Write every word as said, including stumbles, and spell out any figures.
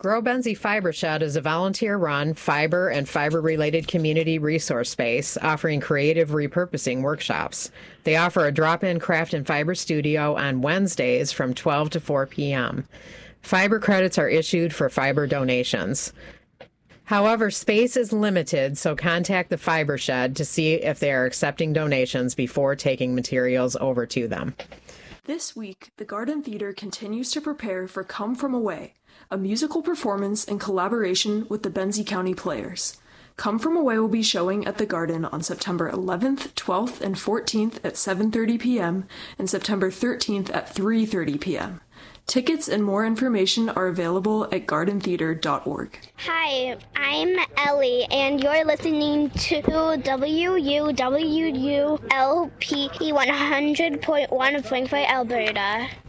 Grow Benzie Fiber Shed is a volunteer-run fiber and fiber-related community resource space offering creative repurposing workshops. They offer a drop-in craft and fiber studio on Wednesdays from twelve to four p.m. Fiber credits are issued for fiber donations. However, space is limited, so contact the Fiber Shed to see if they are accepting donations before taking materials over to them. This week, the Garden Theater continues to prepare for Come From Away, a musical performance in collaboration with the Benzie County Players. Come From Away will be showing at the Garden on September eleventh, twelfth, and fourteenth at seven thirty p.m. and September thirteenth at three thirty p.m. Tickets and more information are available at garden theater dot org. Hi, I'm Ellie, and you're listening to W U W U L P one hundred point one Frankfurt, Alberta.